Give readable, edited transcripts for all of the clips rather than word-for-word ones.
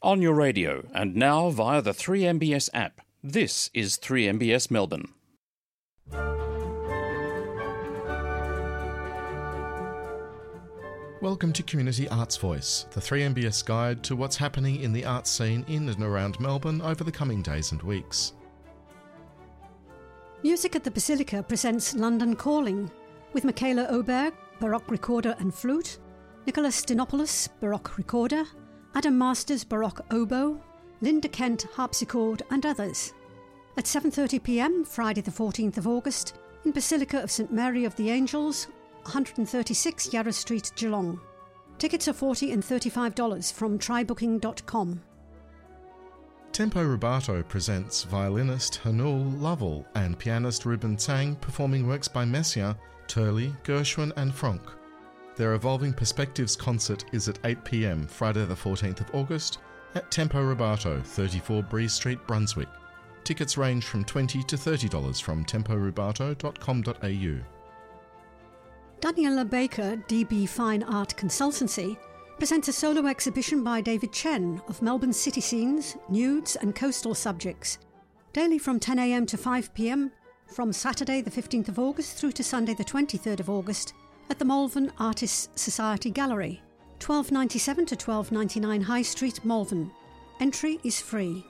On your radio and now via the 3MBS app. This is 3MBS Melbourne. Welcome to Community Arts Voice, the 3MBS guide to what's happening in the arts scene in and around Melbourne over the coming days and weeks. Music at the Basilica presents London Calling, with Michaela Oberg, Baroque recorder and flute, Nicholas Dinopoulos, Baroque recorder, Adam Masters, Baroque oboe, Linda Kent, harpsichord and others. At 7:30pm, Friday the 14th of August, in Basilica of St Mary of the Angels, 136 Yarra Street, Geelong. Tickets are $40 and $35 from trybooking.com. Tempo Rubato presents violinist Hanul Lovell and pianist Ruben Tsang performing works by Messiaen, Turley, Gershwin and Franck. Their Evolving Perspectives concert is at 8pm, Friday the 14th of August, at Tempo Rubato, 34 Bree Street, Brunswick. Tickets range from $20 to $30 from temporubato.com.au. Daniela Baker, DB Fine Art Consultancy, presents a solo exhibition by David Chen of Melbourne city scenes, nudes and coastal subjects. Daily from 10am to 5pm, from Saturday the 15th of August through to Sunday the 23rd of August at the Malvern Artists Society Gallery, 1297 to 1299 High Street, Malvern. Entry is free.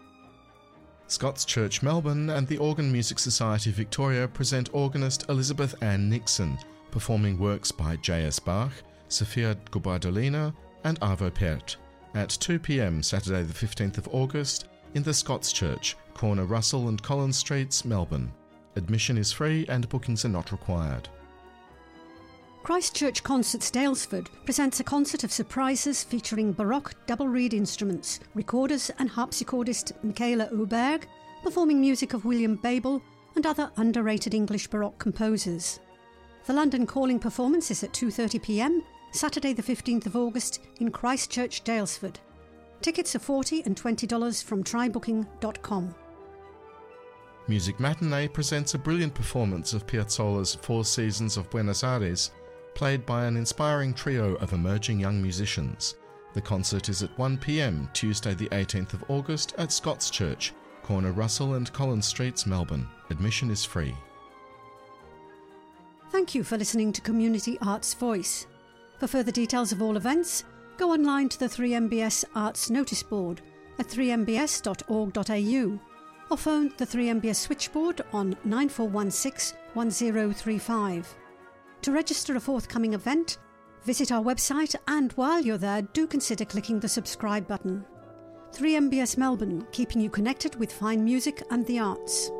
Scots Church Melbourne and the Organ Music Society Victoria present organist Elizabeth Ann Nixon, performing works by J.S. Bach, Sofia Gubaidulina and Arvo Pärt at 2pm Saturday the 15th of August in the Scots Church, corner Russell and Collins Streets, Melbourne. Admission is free and bookings are not required. Christchurch Concerts Daylesford presents a concert of surprises featuring Baroque double reed instruments, recorders and harpsichordist Michaela Oberg, performing music of William Babel and other underrated English Baroque composers. The London Calling performance is at 2:30pm, Saturday the 15th of August in Christchurch, Daylesford. Tickets are $40 and $20 from trybooking.com. Music Matinee presents a brilliant performance of Piazzolla's Four Seasons of Buenos Aires, played by an inspiring trio of emerging young musicians. The concert is at 1pm, Tuesday the 18th of August at Scots Church, corner Russell and Collins Streets, Melbourne. Admission is free. Thank you for listening to Community Arts Voice. For further details of all events, go online to the 3MBS Arts Notice Board at 3mbs.org.au or phone the 3MBS switchboard on 9416 1035. To register a forthcoming event, visit our website and while you're there, do consider clicking the subscribe button. 3MBS Melbourne, keeping you connected with fine music and the arts.